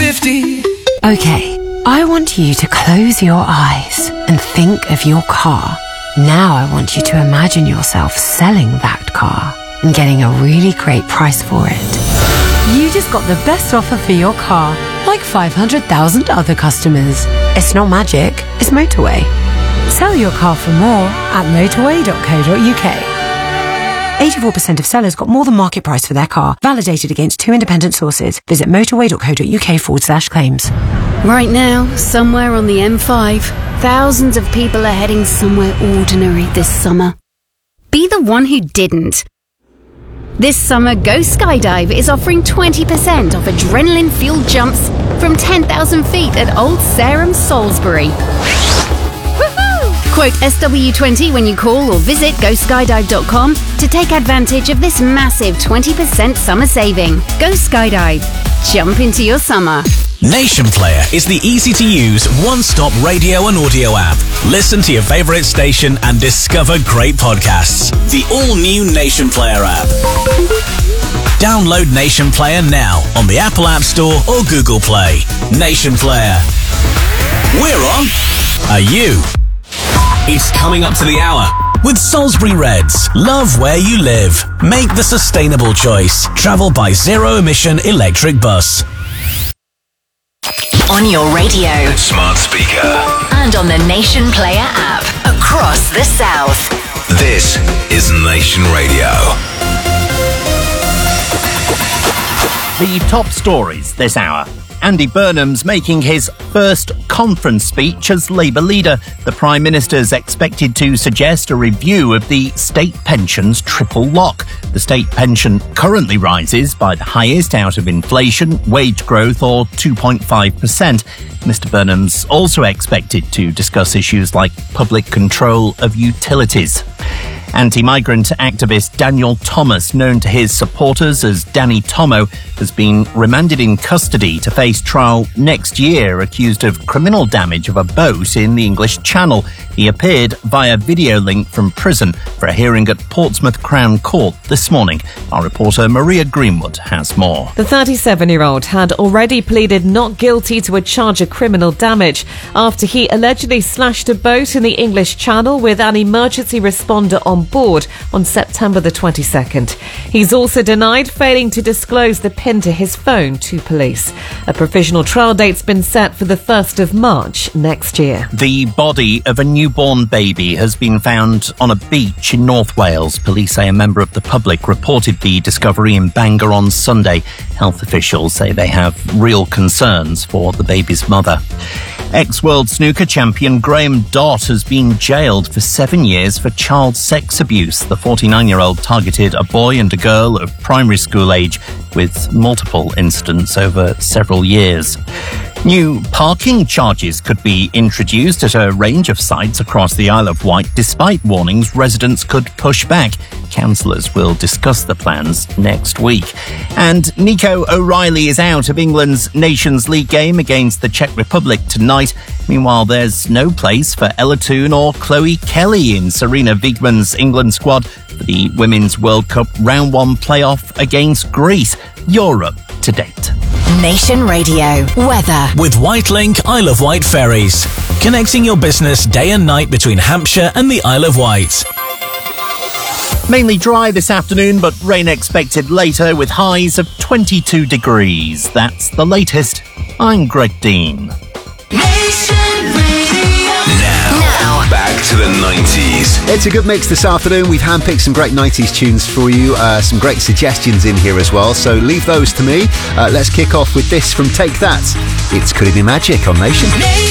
50. Okay, I want you to close your eyes and think of your car. Now I want you to imagine yourself selling that car and getting a really great price for it. You just got the best offer for your car, like 500,000 other customers. It's not magic, it's Motorway. Sell your car for more at motorway.co.uk. 84% of sellers got more than market price for their car, validated against 2 independent sources. Visit motorway.co.uk/claims. Right now, somewhere on the M5, thousands of people are heading somewhere ordinary this summer. Be the one who didn't. This summer, Go Skydive is offering 20% off adrenaline-fueled jumps from 10,000 feet at Old Sarum, Salisbury. Quote SW20 when you call or visit GoSkydive.com to take advantage of this massive 20% summer saving. Go Skydive. Jump into your summer. Nation Player is the easy-to-use, one-stop radio and audio app. Listen to your favourite station and discover great podcasts. The all-new Nation Player app. Download Nation Player now on the Apple App Store or Google Play. Nation Player. We're on. Are you? It's coming up to the hour. With Salisbury Reds, love where you live. Make the sustainable choice. Travel by zero-emission electric bus. On your radio, smart speaker, and on the Nation Player app across the South. This is Nation Radio. The top stories this hour. Andy Burnham's making his first conference speech as Labour leader. The Prime Minister's expected to suggest a review of the state pension's triple lock. The state pension currently rises by the highest out of inflation, wage growth or 2.5%. Mr Burnham's also expected to discuss issues like public control of utilities. Anti-migrant activist Daniel Thomas, known to his supporters as Danny Tomo, has been remanded in custody to face trial next year, accused of criminal damage of a boat in the English Channel. He appeared via video link from prison for a hearing at Portsmouth Crown Court this morning. Our reporter Maria Greenwood has more. The 37-year-old had already pleaded not guilty to a charge of criminal damage after he allegedly slashed a boat in the English Channel with an emergency responder on board on September the 22nd. He's also denied failing to disclose the PIN to his phone to police. A provisional trial date's been set for the 1st of March next year. The body of a newborn baby has been found on a beach in North Wales. Police say a member of the public reported the discovery in Bangor on Sunday. Health officials say they have real concerns for the baby's mother. Ex-world snooker champion Graham Dott has been jailed for 7 years for child sex abuse. The 49-year-old targeted a boy and a girl of primary school age with multiple incidents over several years. New parking charges could be introduced at a range of sites across the Isle of Wight, despite warnings residents could push back. Councillors will discuss the plans next week. And Nico O'Reilly is out of England's Nations League game against the Czech Republic tonight. Meanwhile, there's no place for Ella Toone or Chloe Kelly in Serena Wiegman's England squad for the Women's World Cup Round 1 playoff against Greece. Europe to date. Nation Radio weather with Whitelink Isle of Wight ferries, connecting your business day and night between Hampshire and the Isle of Wight. Mainly dry this afternoon, but rain expected later with highs of 22 degrees. That's the latest. I'm Greg Dean. Now, back to the 90s. It's a good mix this afternoon. We've handpicked some great 90s tunes for you, some great suggestions in here as well, so leave those to me. Let's kick off with this from Take That. It's Could It Be Magic on Nation.